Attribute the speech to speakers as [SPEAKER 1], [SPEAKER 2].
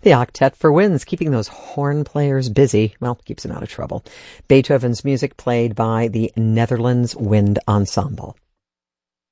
[SPEAKER 1] The Octet for Winds, keeping those horn players busy. Well, keeps them out of trouble. Beethoven's music played by the Netherlands Wind Ensemble.